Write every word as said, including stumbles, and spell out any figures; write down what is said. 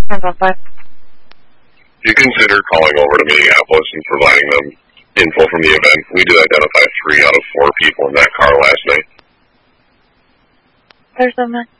You consider calling over to Minneapolis and providing them info from the event. We did identify three out of four people in that car last night. There's a